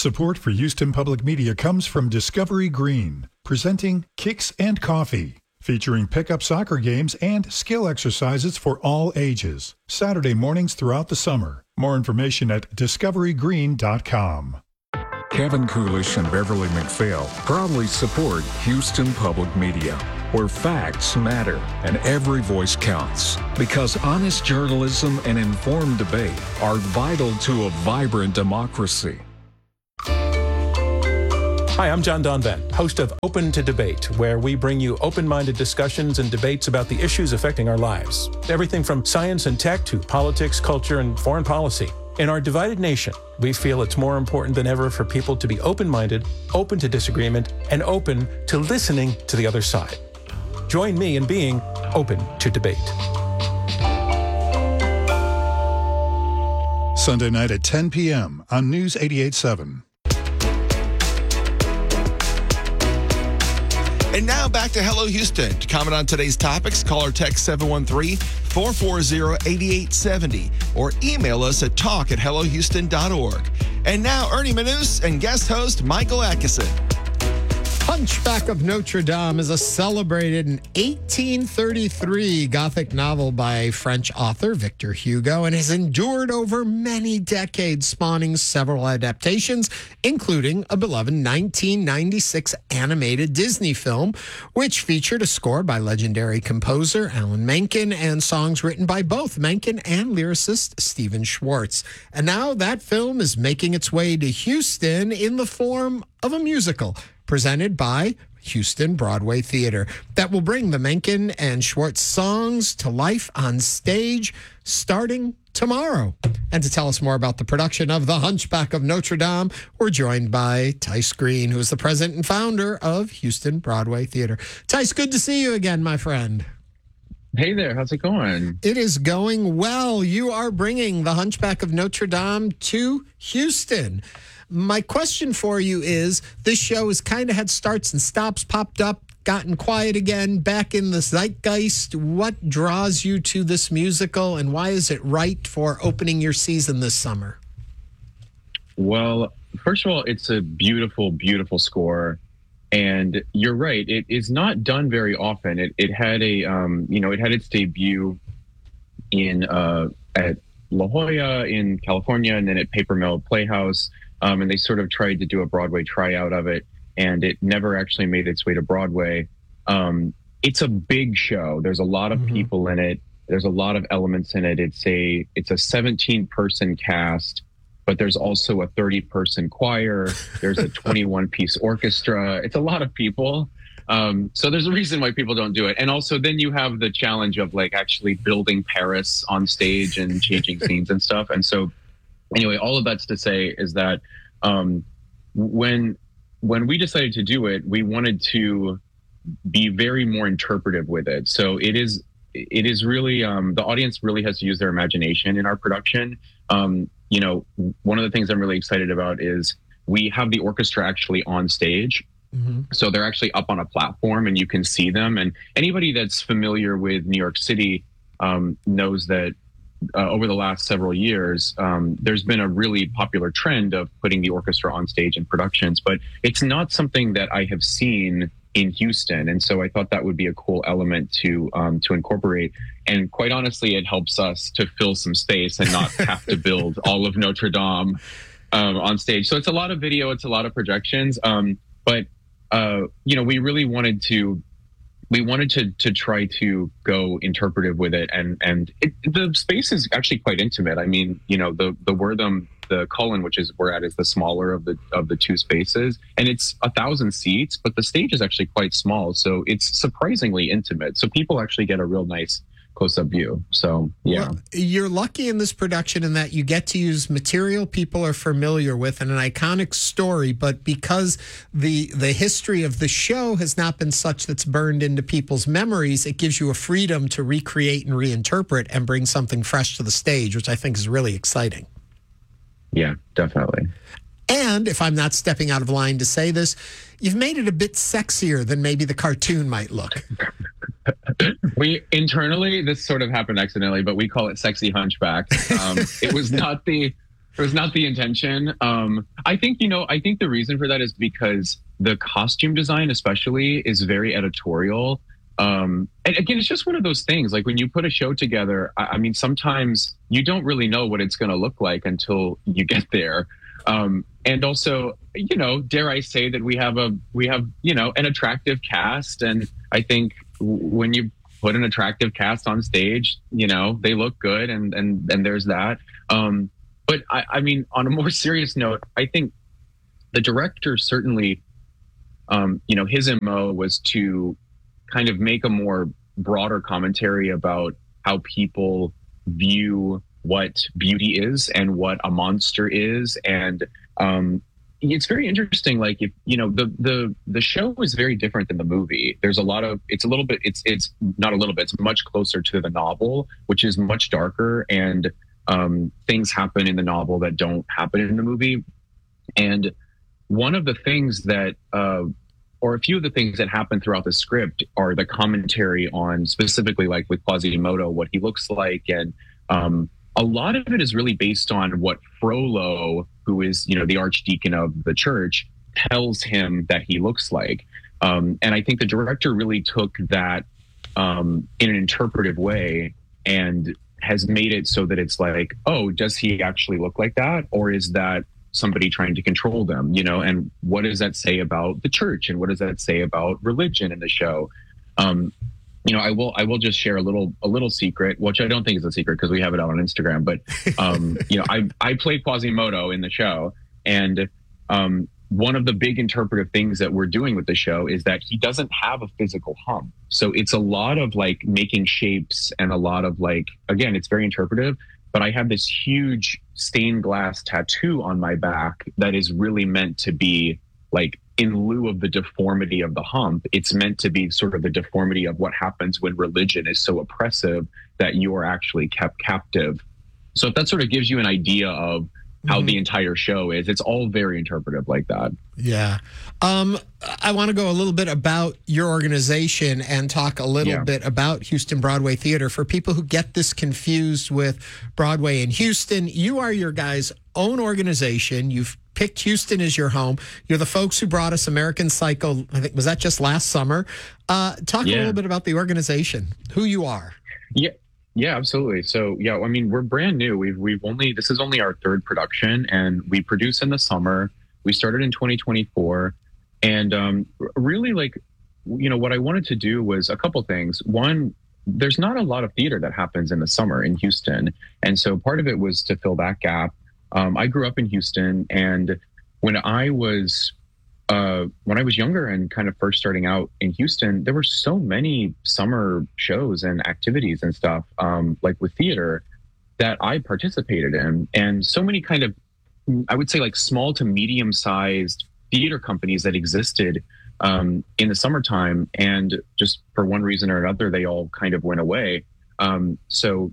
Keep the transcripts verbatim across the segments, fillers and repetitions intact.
Support for Houston Public Media comes from Discovery Green, presenting Kicks and Coffee, featuring pickup soccer games and skill exercises for all ages. Saturday mornings throughout the summer. More information at discovery green dot com. Kevin Coolish and Beverly McPhail proudly support Houston Public Media, where facts matter and every voice counts. Because honest journalism and informed debate are vital to a vibrant democracy. Hi, I'm John Donvan, host of Open to Debate, where we bring you open-minded discussions and debates about the issues affecting our lives. Everything from science and tech to politics, culture, and foreign policy. In our divided nation, we feel it's more important than ever for people to be open-minded, open to disagreement, and open to listening to the other side. Join me in being open to debate. Sunday night at ten p.m. on News eighty-eight point seven. And now back to Hello Houston. To comment on today's topics, call or text seven one three, four four zero, eight eight seven zero or email us at talk at hello houston dot org. And now Ernie Manous and guest host Michael Atkinson. Hunchback of Notre Dame is a celebrated in eighteen thirty-three Gothic novel by French author Victor Hugo and has endured over many decades, spawning several adaptations, including a beloved nineteen ninety-six animated Disney film, which featured a score by legendary composer Alan Menken and songs written by both Menken and lyricist Stephen Schwartz. And now that film is making its way to Houston in the form of a musical, presented by Houston Broadway Theater, that will bring the Menken and Schwartz songs to life on stage starting tomorrow. And to tell us more about the production of The Hunchback of Notre Dame, we're joined by Tice Green, who is the president and founder of Houston Broadway Theater. Tice, good to see you again, my friend. Hey there, how's it going? It is going well. You are bringing The Hunchback of Notre Dame to Houston. My question for you is, this show has kind of had starts and stops, popped up, gotten quiet again, back in the zeitgeist. What draws you to this musical, and why is it right for opening your season this summer? Well, first of all, it's a beautiful, beautiful score. And you're right, it is not done very often. It it had a, um, you know, it had its debut in uh, at La Jolla in California, and then at Paper Mill Playhouse. Um, and they sort of tried to do a Broadway tryout of it, and it never actually made its way to Broadway. Um, it's a big show. There's a lot of mm-hmm. people in it. There's a lot of elements in it. It's a it's a seventeen person cast, but there's also a thirty person choir. There's a twenty-one piece orchestra. It's a lot of people. Um, so there's a reason why people don't do it. And also then you have the challenge of like actually building Paris on stage and changing scenes and stuff. And so anyway, all of that's to say is that um, when when we decided to do it, we wanted to be very more interpretive with it. So it is it is really um, the audience really has to use their imagination in our production. Um, you know, one of the things I'm really excited about is we have the orchestra actually on stage. Mm-hmm. So they're actually up on a platform and you can see them. And anybody that's familiar with New York City um, knows that Uh, over the last several years, um, there's been a really popular trend of putting the orchestra on stage in productions, but it's not something that I have seen in Houston. And so I thought that would be a cool element to um, to incorporate. And quite honestly, it helps us to fill some space and not have to build all of Notre Dame um, on stage. So it's a lot of video, it's a lot of projections, um, but uh, you know, we really wanted to We wanted to to try to go interpretive with it, and and it, the space is actually quite intimate. I mean, you know, the the Wortham, the Cullen, which is we're at, is the smaller of the of the two spaces, and it's a thousand seats, but the stage is actually quite small, so it's surprisingly intimate. So people actually get a real nice close-up view. So yeah, well, you're lucky in this production in that you get to use material people are familiar with and an iconic story, but because the the history of the show has not been such that's burned into people's memories, it gives you a freedom to recreate and reinterpret and bring something fresh to the stage, which I think is really exciting. Yeah, definitely. And if I'm not stepping out of line to say this, you've made it a bit sexier than maybe the cartoon might look. We internally, this sort of happened accidentally, but we call it Sexy Hunchback. Um, it was not the It was not the intention. Um, I think, you know, I think the reason for that is because the costume design especially is very editorial. Um, and again, it's just one of those things. Like when you put a show together, I, I mean, sometimes you don't really know what it's going to look like until you get there. Um, and also, you know, dare I say that we have a we have, you know, an attractive cast. And I think when you put an attractive cast on stage, you know, they look good. And and, and there's that. Um, but I, I mean, on a more serious note, I think the director certainly, um, you know, his M O was to kind of make a more broader commentary about how people view what beauty is and what a monster is. And um, it's very interesting. Like, if, you know, the, the, the show is very different than the movie. There's a lot of, it's a little bit, it's, it's not a little bit, it's much closer to the novel, which is much darker. And um, things happen in the novel that don't happen in the movie. And one of the things that, uh, or a few of the things that happen throughout the script are the commentary on specifically, like with Quasimodo, what he looks like. And um, a lot of it is really based on what Frollo, who is, you know, the archdeacon of the church, tells him that he looks like. Um, and I think the director really took that um, in an interpretive way and has made it so that it's like, oh, does he actually look like that? Or is that somebody trying to control them, you know? And what does that say about the church? And what does that say about religion in the show? Um, you know, I will, I will just share a little, a little secret, which I don't think is a secret because we have it out on Instagram, but, um, you know, I, I play Quasimodo in the show. And, um, one of the big interpretive things that we're doing with the show is that he doesn't have a physical hump. So it's a lot of like making shapes and a lot of like, again, it's very interpretive. But I have this huge stained glass tattoo on my back that is really meant to be like in lieu of the deformity of the hump. It's meant to be sort of the deformity of what happens when religion is so oppressive that you are actually kept captive. So if that sort of gives you an idea of how mm-hmm. the entire show is, it's all very interpretive like that. Yeah. Um, I want to go a little bit about your organization and talk a little yeah. bit about Houston Broadway Theater. For people who get this confused with Broadway in Houston, you are your guys' own organization. You've picked Houston as your home. You're the folks who brought us American Psycho. I think, was that just last summer? Uh, talk yeah. a little bit about the organization, who you are. Yeah. Yeah, absolutely. So, yeah, I mean, we're brand new. We've we've only this is only our third production, and we produce in the summer. We started in twenty twenty-four, and um, really, like, you know, what I wanted to do was a couple things. One, there's not a lot of theater that happens in the summer in Houston, and so part of it was to fill that gap. Um, I grew up in Houston, and when I was Uh, when I was younger and kind of first starting out in Houston, there were so many summer shows and activities and stuff, um, like with theater, that I participated in. And so many kind of, I would say like small to medium sized theater companies that existed um, in the summertime. And just for one reason or another, they all kind of went away. Um, so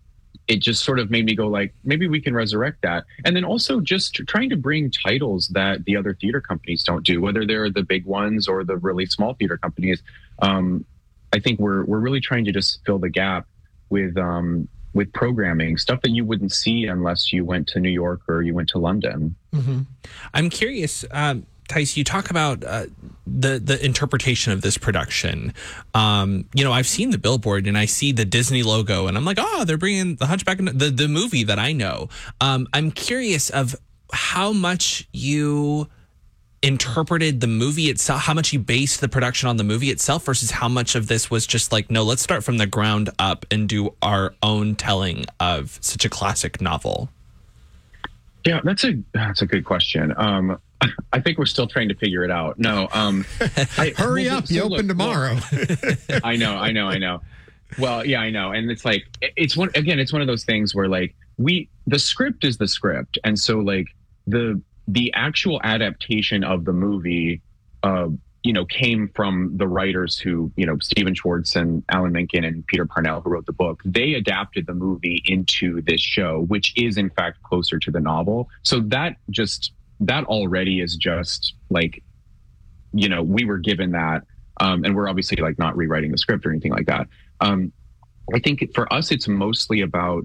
it just sort of made me go like, maybe we can resurrect that. And then also just trying to bring titles that the other theater companies don't do, whether they're the big ones or the really small theater companies. Um, I think we're we're really trying to just fill the gap with um, with programming, stuff that you wouldn't see unless you went to New York or you went to London. Mm-hmm. I'm curious, um, Tice, you talk about uh, the the interpretation of this production. Um, you know, I've seen the billboard and I see the Disney logo, and I'm like, oh, they're bringing the Hunchback, the the movie that I know. Um, I'm curious of how much you interpreted the movie itself, how much you based the production on the movie itself, versus how much of this was just like, no, let's start from the ground up and do our own telling of such a classic novel. Yeah, that's a that's a good question. Um, I think we're still trying to figure it out. No, um, I, hurry well, up! so You look, open tomorrow. Well, I know, I know, I know. Well, yeah, I know, and it's like it's one again. It's one of those things where like we the script is the script, and so like the the actual adaptation of the movie, uh, you know, came from the writers who, you know, Stephen Schwartz and Alan Menken and Peter Parnell, who wrote the book. They adapted the movie into this show, which is in fact closer to the novel. So that just that already is just like, you know, we were given that, um, and we're obviously like not rewriting the script or anything like that. Um, I think for us, it's mostly about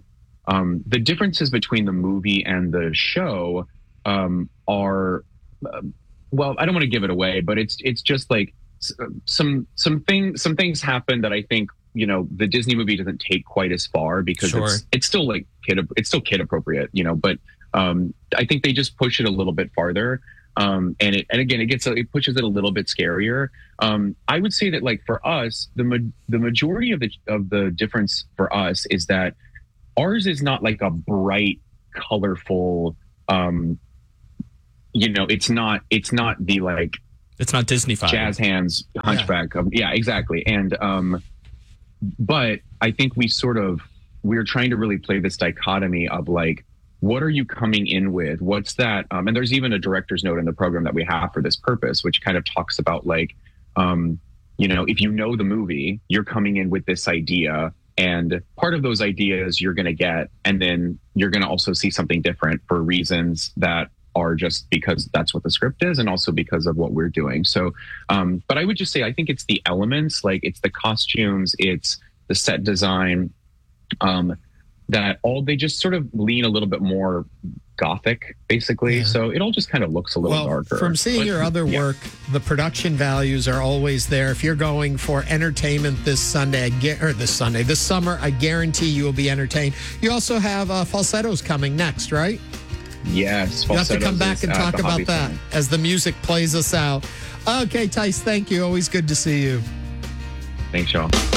um, the differences between the movie and the show um, are, uh, well, I don't want to give it away, but it's it's just like some some things some things happen that I think, you know, the Disney movie doesn't take quite as far because Sure. it's it's still like kid it's still kid appropriate, you know, but um, I think they just push it a little bit farther. Um, and it, and again, it gets, it pushes it a little bit scarier. Um, I would say that, like, for us, the, ma- the majority of the, of the difference for us is that ours is not like a bright, colorful, um, you know, it's not, it's not the like, It's not Disney-fied. jazz hands hunchback. Yeah, of, yeah exactly. And, um, but I think we sort of, we're trying to really play this dichotomy of like, what are you coming in with? What's that? Um, and there's even a director's note in the program that we have for this purpose, which kind of talks about like, um, you know, if you know the movie, you're coming in with this idea, and part of those ideas you're going to get, and then you're going to also see something different for reasons that are just because that's what the script is, and also because of what we're doing. So, um, but I would just say, I think it's the elements, like it's the costumes, it's the set design, um, that all they just sort of lean a little bit more gothic, basically. Yeah. So it all just kind of looks a little Well, darker. from seeing But, your other yeah. work, the production values are always there. If you're going for entertainment this Sunday, I gu- or this Sunday, this summer, I guarantee you will be entertained. You also have uh, Falsettos coming next, right? Yes. You have to come Falsettos back is and at talk the about Hobby that Center. as the music plays us out. Okay, Tice, thank you. Always good to see you. Thanks, y'all.